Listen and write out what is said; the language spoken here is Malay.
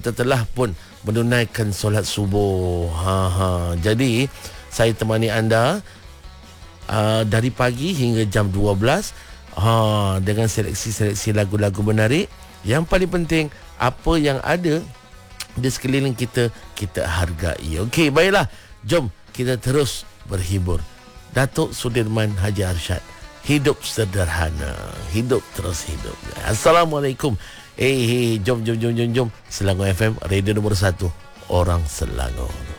kita telah pun menunaikan solat subuh. Jadi saya temani anda dari pagi hingga jam 12 dengan seleksi-seleksi lagu-lagu menarik. Yang paling penting, apa yang ada di sekeliling kita, kita hargai. Okey, baiklah, jom kita terus berhibur. Datuk Sudirman Haji Arsyad, hidup sederhana, hidup terus hidup. Assalamualaikum. Jom Selangor FM, radio nombor 1 orang Selangor.